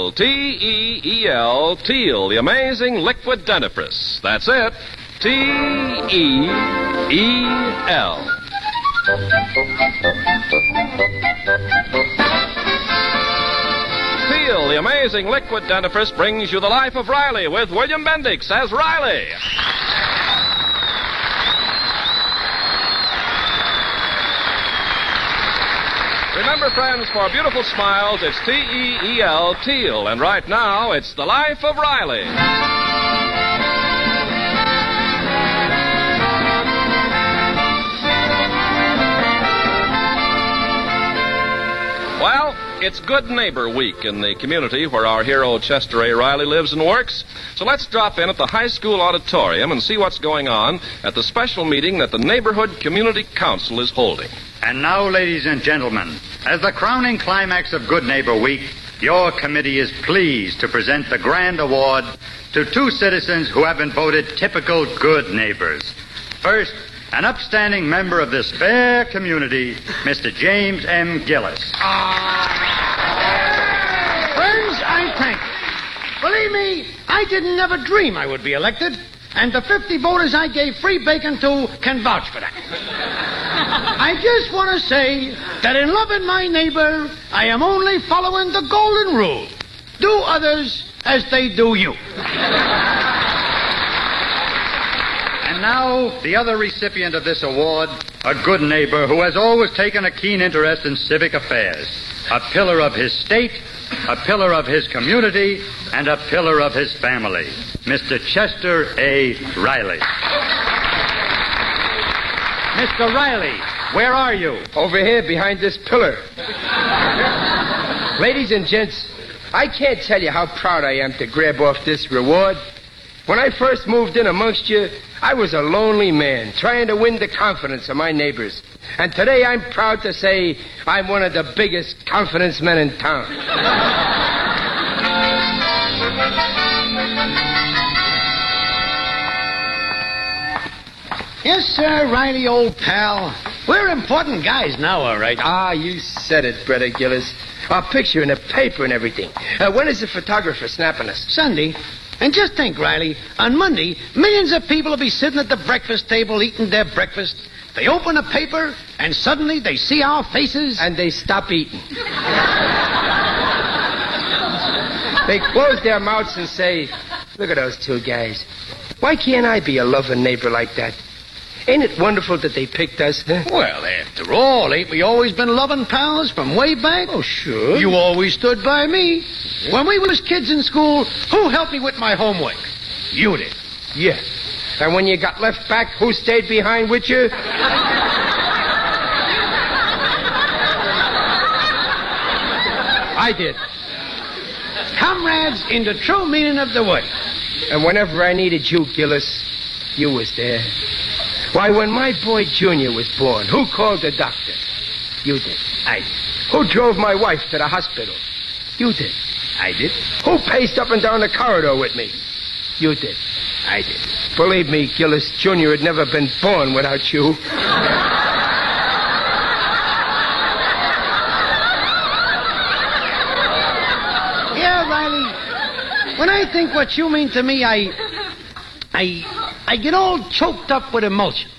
Teel, T-E-E-L, Teel, the amazing liquid dentifrice. That's it, T-E-E-L. Teel, the amazing liquid dentifrice, brings you The Life of Riley with William Bendix as Riley. Remember, friends, for beautiful smiles, it's T-E-E-L, Teel. And right now, it's The Life of Riley. Well, it's Good Neighbor Week in the community where our hero Chester A. Riley lives and works. So let's drop in at the high school auditorium and see what's going on at the special meeting that the Neighborhood Community Council is holding. And now, ladies and gentlemen, as the crowning climax of Good Neighbor Week, your committee is pleased to present the grand award to two citizens who have been voted typical good neighbors. First, an upstanding member of this fair community, Mr. James M. Gillis. Friends, I thank you. Believe me, I didn't ever dream I would be elected, and the 50 voters I gave free bacon to can vouch for that. I just want to say that in loving my neighbor, I am only following the golden rule. Do others as they do you. And now, the other recipient of this award, a good neighbor who has always taken a keen interest in civic affairs, a pillar of his state, a pillar of his community, and a pillar of his family, Mr. Chester A. Riley. Mr. Riley, where are you? Over here, behind this pillar. Ladies and gents, I can't tell you how proud I am to grab off this reward. When I first moved in amongst you, I was a lonely man trying to win the confidence of my neighbors. And today I'm proud to say I'm one of the biggest confidence men in town. Yes, sir, Riley, old pal. We're important guys now, all right. Ah, you said it, Brother Gillis. Our picture in the paper and everything. When is the photographer snapping us? Sunday. And just think, Riley, on Monday, millions of people will be sitting at the breakfast table eating their breakfast. They open a paper, and suddenly they see our faces. And they stop eating. They close their mouths and say, look at those two guys. Why can't I be a loving neighbor like that? Ain't it wonderful that they picked us, huh? Well, after all, ain't we always been loving pals from way back? Oh, sure. You always stood by me. When we was kids in school, who helped me with my homework? You did. Yeah. And when you got left back, who stayed behind with you? I did. Comrades in the true meaning of the word. And whenever I needed you, Gillis, you was there. Why, when my boy Junior was born, who called the doctor? You did. I did. Who drove my wife to the hospital? You did. I did. Who paced up and down the corridor with me? You did. I did. Believe me, Gillis, Junior had never been born without you. Yeah, Riley. When I think what you mean to me, I get all choked up with emotion.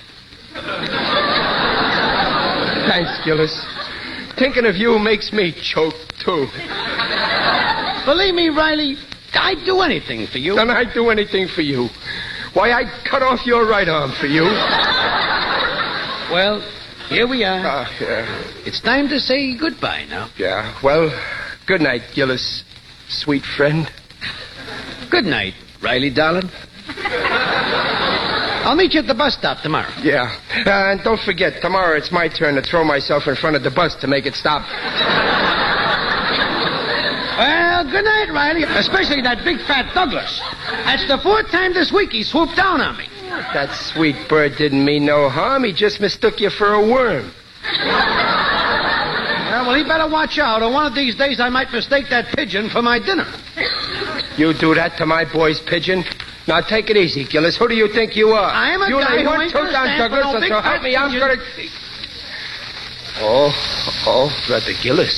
Thanks, Gillis. Thinking of you makes me choke, too. Believe me, Riley, I'd do anything for you. And I'd do anything for you. Why, I'd cut off your right arm for you. Well, here we are. Yeah. It's time to say goodbye now. Yeah, well, good night, Gillis, sweet friend. Good night, Riley, darling. I'll meet you at the bus stop tomorrow. Yeah. And don't forget, tomorrow it's my turn to throw myself in front of the bus to make it stop. Well, good night, Riley. Especially that big fat Douglas. That's the 4th time this week he swooped down on me. That sweet bird didn't mean no harm. He just mistook you for a worm. Well, he better watch out, or one of these days I might mistake that pigeon for my dinner. You do that to my boy's pigeon? Now, take it easy, Gillis. Who do you think you are? I am a guy who ain't gonna stand for no big so help me, I'm pigeon. gonna... Oh, Brother Gillis.